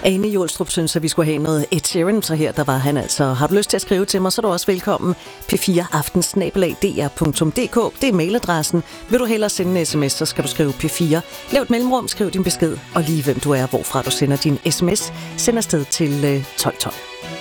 Ane Jolstrup synes, at vi skulle have noget Ed Sheeran, så her der var han altså. Har du lyst til at skrive til mig, så er du også velkommen. p4aftens@dr.dk. Det er mailadressen. Vil du hellere sende en sms, så skal du skrive P4. Lav et mellemrum, skriv din besked, og lige hvem du er, hvorfra du sender din sms. Send afsted til 1212.